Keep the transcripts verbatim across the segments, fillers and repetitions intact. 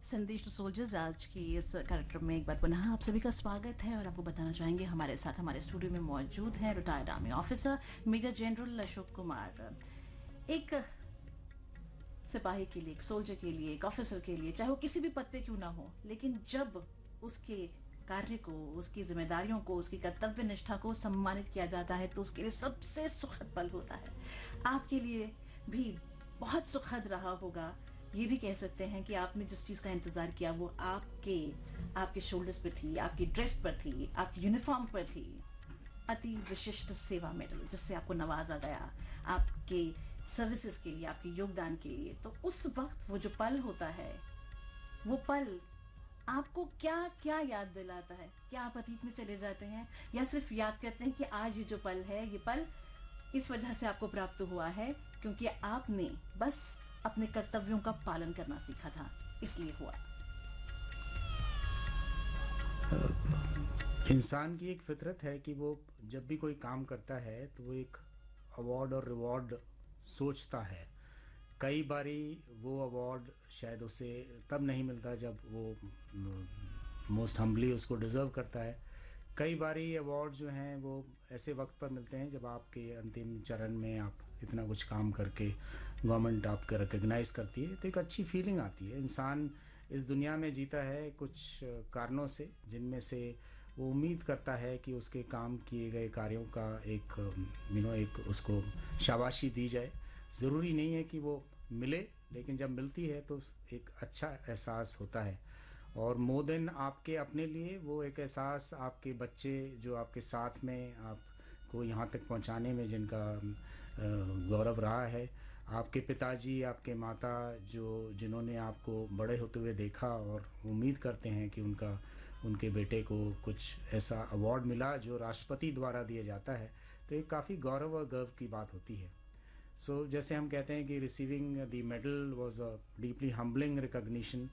संदेश to soldiers आज की इस कार्यक्रम में एक बार पुनः आप सभी का स्वागत है और आपको बताना चाहेंगे हमारे साथ हमारे स्टूडियो में मौजूद हैं retired army officer major general Ashok Kumar. एक सिपाही के लिए, एक सोल्जर के लिए, एक ऑफिसर के लिए, चाहे वो किसी भी पद पे क्यों ना हो, लेकिन जब उसके कार्य को, उसकी जिम्मेदारियों को, उसकी कर्तव्य निष्ठा को सम्मानित किया जाता है तो उसके लिए सबसे सुखद पल होता है। आपके लिए भी बहुत सुखद रहा होगा। ये भी कह सकते हैं कि आपने जिस चीज़ का इंतज़ार किया वो आपके आपके शोल्डर्स पर थी, आपकी ड्रेस पर थी, आपकी यूनिफॉर्म पर थी। अति विशिष्ट सेवा मेडल जिससे आपको नवाजा गया आपके सर्विसेज के लिए, आपके योगदान के लिए। तो उस वक्त वो जो पल होता है, वो पल आपको क्या क्या याद दिलाता है? क्या आप अतीत में चले जाते हैं या सिर्फ याद करते हैं कि आज ये जो पल है, ये पल इस वजह से आपको प्राप्त हुआ है क्योंकि आपने बस अपने कर्तव्यों का पालन करना सीखा था, इसलिए हुआ। इंसान की एक फितरत है कि वो जब भी कोई काम करता है तो वो एक अवार्ड और रिवॉर्ड सोचता है। कई बारी वो अवार्ड शायद उसे तब नहीं मिलता जब वो मोस्ट हम्बली उसको डिज़र्व करता है। कई बारी अवार्ड जो हैं वो ऐसे वक्त पर मिलते हैं जब आपके अंतिम चरण में आप इतना कुछ काम करके गवर्नमेंट आपको रिकग्नाइज़ करती है तो एक अच्छी फीलिंग आती है। इंसान इस दुनिया में जीता है कुछ कारणों से, जिनमें से वो उम्मीद करता है कि उसके काम किए गए कार्यों का एक यू नो एक उसको शाबाशी दी जाए। ज़रूरी नहीं है कि वो मिले, लेकिन जब मिलती है तो एक अच्छा एहसास होता है। और मोर देन आपके अपने लिए वो एक एहसास आपके बच्चे जो आपके साथ में आपको यहाँ तक पहुँचाने में जिनका गौरव रहा है, आपके पिताजी, आपके माता जो जिन्होंने आपको बड़े होते हुए देखा और उम्मीद करते हैं कि उनका उनके बेटे को कुछ ऐसा अवार्ड मिला जो राष्ट्रपति द्वारा दिया जाता है, तो ये काफ़ी गौरव और गर्व की बात होती है। सो so, जैसे हम कहते हैं कि receiving the medal was a deeply humbling recognition.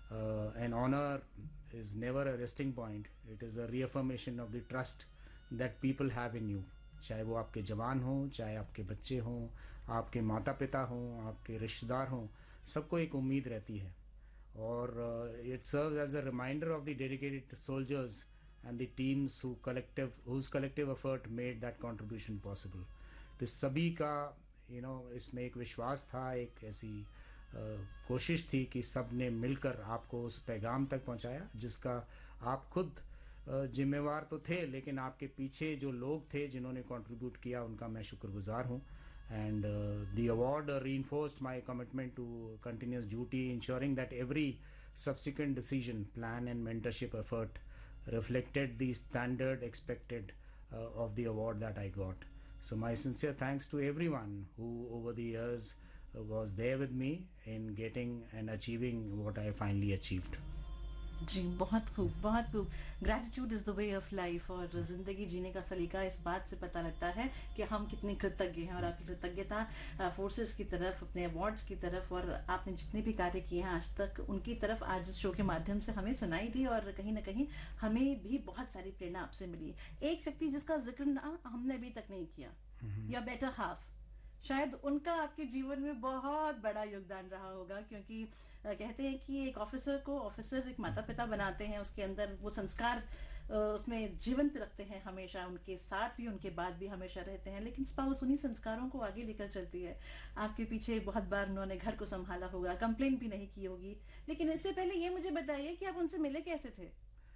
An honour is never a resting point, it is a रीअफर्मेशन of the trust that people have in you. चाहे वो आपके जवान हों, चाहे आपके बच्चे हों, आपके माता पिता हों, आपके रिश्तेदार हों, सबको एक उम्मीद रहती है। और it serves as a reminder of the dedicated soldiers and the teams who collective whose collective effort made that contribution possible. तो सभी का यू नो इसमें एक विश्वास था, एक ऐसी uh, कोशिश थी कि सब ने मिलकर आपको उस पैगाम तक पहुंचाया जिसका आप खुद uh, जिम्मेवार तो थे, लेकिन आपके पीछे जो लोग थे जिन्होंने कंट्रीब्यूट किया उनका मैं शुक्रगुजार हूं। And uh, the award uh, reinforced my commitment to continuous duty, ensuring that every subsequent decision, plan, and mentorship effort reflected the standard expected uh, of the award that I got. So, my sincere thanks to everyone who, over the years, uh, was there with me in getting and achieving what I finally achieved. जी, बहुत खूब, बहुत खूब। Gratitude is the way of life और ज़िंदगी जीने का सलीका इस बात से पता लगता है कि हम कितने कृतज्ञ हैं। और आपकी कृतज्ञता फोर्सेस की तरफ, अपने अवार्ड्स की तरफ और आपने जितने भी कार्य किए हैं आज तक, उनकी तरफ आज इस शो के माध्यम से हमें सुनाई दी और कहीं ना कहीं हमें भी बहुत सारी प्रेरणा आपसे मिली। एक व्यक्ति जिसका जिक्र ना हमने अभी तक नहीं किया, या बेटर हाफ, शायद उनका आपके जीवन में बहुत बड़ा योगदान रहा होगा, क्योंकि कहते हैं कि एक ऑफिसर को ऑफिसर एक माता पिता बनाते हैं, उसके अंदर वो संस्कार उसमें जीवंत रखते हैं, हमेशा उनके साथ भी उनके बाद भी हमेशा रहते हैं, लेकिन स्पाउस उन्हीं संस्कारों को आगे लेकर चलती है। आपके पीछे बहुत बार उन्होंने घर को संभाला होगा, कंप्लेन भी नहीं की होगी, लेकिन इससे पहले ये मुझे बताइए कि आप उनसे मिले कैसे थे?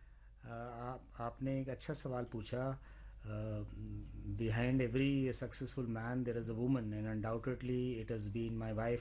आप आपने एक अच्छा सवाल पूछा। Uh, behind every successful man there is a woman, and undoubtedly it has been my wife